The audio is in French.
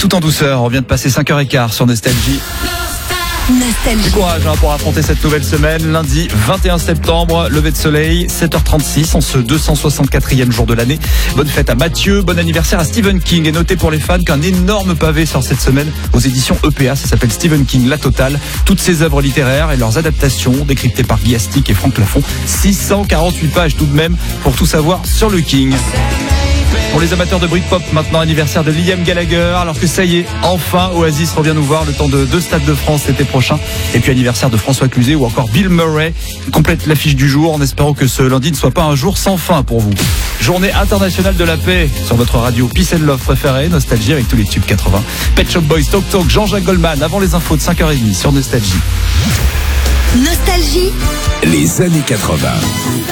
tout en douceur, on vient de passer 5h15 sur Nostalgie. Du courage pour affronter cette nouvelle semaine. Lundi 21 septembre, lever de soleil, 7h36 en ce 264e jour de l'année. Bonne fête à Mathieu, bon anniversaire à Stephen King. Et notez pour les fans qu'un énorme pavé sort cette semaine aux éditions EPA. Ça s'appelle Stephen King, La Totale. Toutes ses œuvres littéraires et leurs adaptations décryptées par Guy Astic et Franck Lafont. 648 pages tout de même pour tout savoir sur le King. Pour les amateurs de Britpop, maintenant anniversaire de Liam Gallagher, alors que ça y est, enfin Oasis revient nous voir le temps de 2 Stades de France l'été prochain. Et puis anniversaire de François Cluzet ou encore Bill Murray. Complète l'affiche du jour en espérant que ce lundi ne soit pas un jour sans fin pour vous. Journée internationale de la paix sur votre radio Peace and Love préférée, Nostalgie avec tous les tubes 80. Pet Shop Boys, Talk Talk, Jean-Jacques Goldman avant les infos de 5h30 sur Nostalgie. Nostalgie. Les années 80.